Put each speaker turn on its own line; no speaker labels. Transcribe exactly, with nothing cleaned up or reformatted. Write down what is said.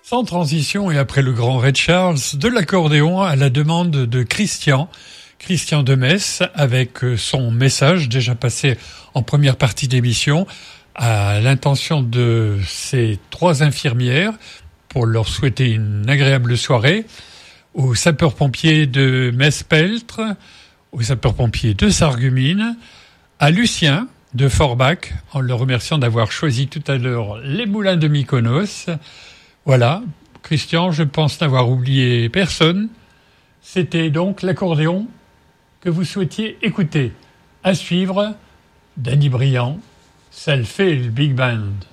Sans transition et après le grand Ray Charles, de l'accordéon à la demande de Christian, Christian de Metz, avec son message déjà passé en première partie d'émission à l'intention de ces trois infirmières pour leur souhaiter une agréable soirée, aux sapeurs-pompiers de Metz-Peltre, aux sapeurs-pompiers de Sarreguemines, à Lucien de Forbach, en le remerciant d'avoir choisi tout à l'heure les moulins de Mykonos. Voilà, Christian, je pense n'avoir oublié personne. C'était donc l'accordéon que vous souhaitiez écouter. À suivre, Danny Briand, ça le fait le Big Band.